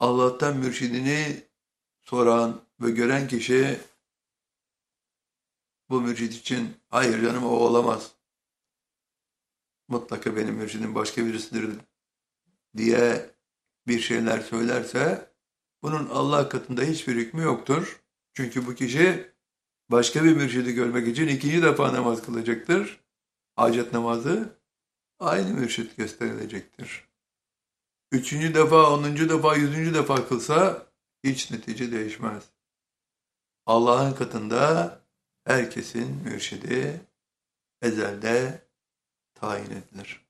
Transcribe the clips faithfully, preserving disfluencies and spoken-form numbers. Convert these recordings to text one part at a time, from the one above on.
Allah'tan mürşidini soran ve gören kişi bu mürşid için hayır canım o olamaz. Mutlaka benim mürşidim başka birisidir diye bir şeyler söylerse bunun Allah katında hiçbir hükmü yoktur. Çünkü bu kişi başka bir mürşidi görmek için ikinci defa namaz kılacaktır. Hacet namazı aynı mürşit gösterilecektir. Üçüncü defa, onuncu defa, yüzüncü defa kılsa hiç netice değişmez. Allah'ın katında herkesin mürşidi ezelde tayin edilir.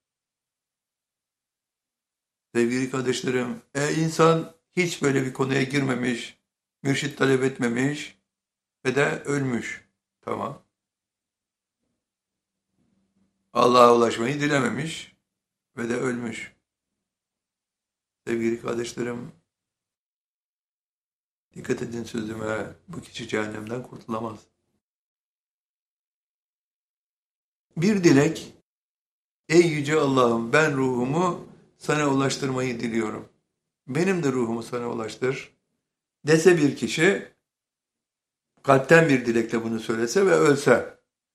Sevgili kardeşlerim, e insan hiç böyle bir konuya girmemiş, mürşit talep etmemiş ve de ölmüş. Tamam. Allah'a ulaşmayı dilememiş ve de ölmüş. Sevgili kardeşlerim, dikkat edin sözüme, bu kişi cehennemden kurtulamaz. Bir dilek, ey yüce Allah'ım ben ruhumu sana ulaştırmayı diliyorum. Benim de ruhumu sana ulaştır. Dese bir kişi, kalpten bir dilekle bunu söylese ve ölse.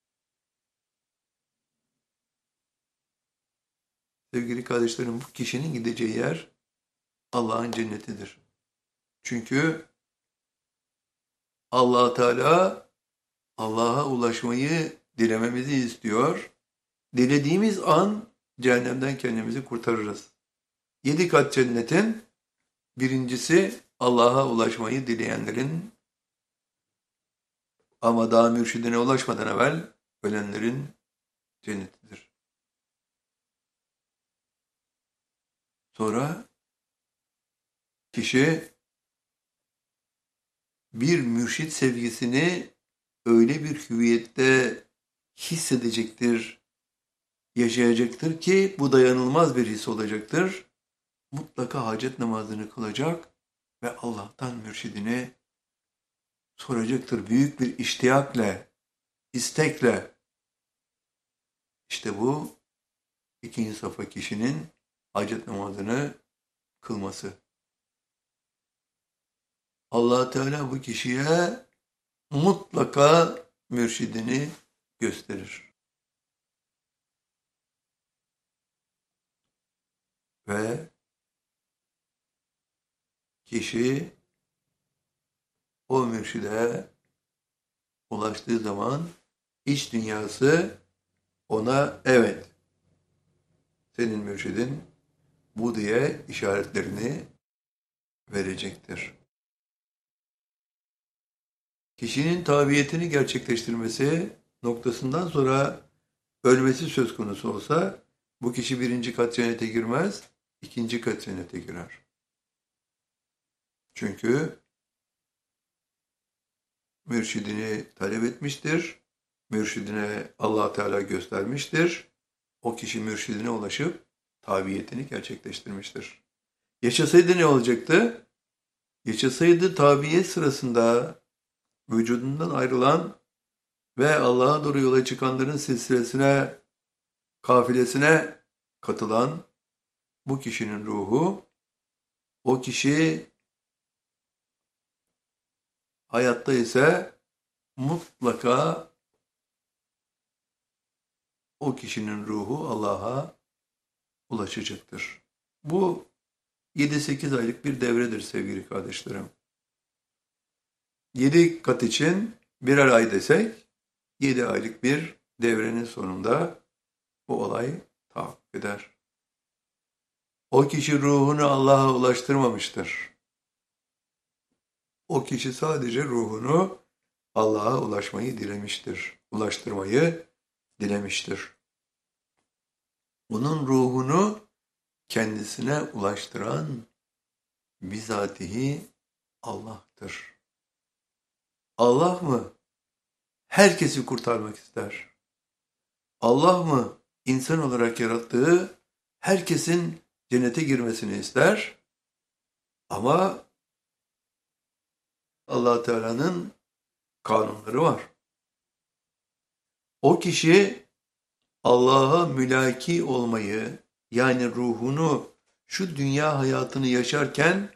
Sevgili kardeşlerim, bu kişinin gideceği yer Allah'ın cennetidir. Çünkü Allah Teala Allah'a ulaşmayı dilememizi istiyor. Dilediğimiz an cehennemden kendimizi kurtarırız. Yedi kat cennetin birincisi Allah'a ulaşmayı dileyenlerin ama daha mürşidine ulaşmadan evvel ölenlerin cennetidir. Sonra kişi bir mürşit sevgisini öyle bir hüviyette hissedecektir, yaşayacaktır ki bu dayanılmaz bir his olacaktır. Mutlaka hacet namazını kılacak ve Allah'tan mürşidini soracaktır. Büyük bir iştiyakla, istekle. İşte bu ikinci safa kişinin hacet namazını kılması. Allah Teala bu kişiye mutlaka mürşidini gösterir. Ve kişi o mürşide ulaştığı zaman iç dünyası ona evet senin mürşidin bu diye işaretlerini verecektir. Kişinin tabiyetini gerçekleştirmesi noktasından sonra ölmesi söz konusu olsa bu kişi birinci kat cennete girmez, ikinci kat cennete girer. Çünkü mürşidini talep etmiştir, mürşidine Allah Teala göstermiştir, o kişi mürşidine ulaşıp tabiyetini gerçekleştirmiştir. Yaşasaydı ne olacaktı? Yaşasaydı tabiyet sırasında vücudundan ayrılan ve Allah'a doğru yola çıkanların silsilesine, kafilesine katılan bu kişinin ruhu, o kişi hayatta ise mutlaka o kişinin ruhu Allah'a ulaşacaktır. Bu yedi sekiz aylık bir devredir sevgili kardeşlerim. yedi kat için birer ay desek, yedi aylık bir devrenin sonunda bu olay tahakkuk eder. O kişi ruhunu Allah'a ulaştırmamıştır. O kişi sadece ruhunu Allah'a ulaşmayı dilemiştir. Ulaştırmayı dilemiştir. Onun ruhunu kendisine ulaştıran bizatihi Allah'tır. Allah mı herkesi kurtarmak ister? Allah mı insan olarak yarattığı herkesin cennete girmesini ister? Ama Allah Teala'nın kanunları var. O kişi Allah'a mülaki olmayı, yani ruhunu şu dünya hayatını yaşarken